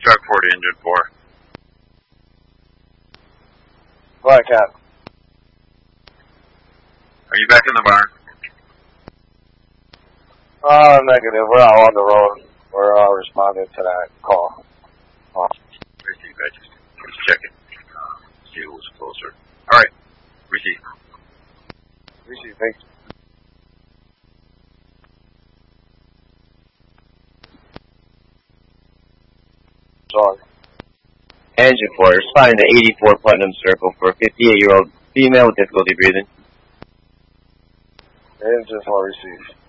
Truck 40, engine 4. Right, Cap. Are you back in the barn? Negative. We're out on the road. We're responding to that call. Receive, I just checking. See who was closer. Alright. Receive. Receive, thanks. Sorry. Engine 4, responding to 84 Putnam Circle for a 58-year-old female with difficulty breathing. Engine 4 receive.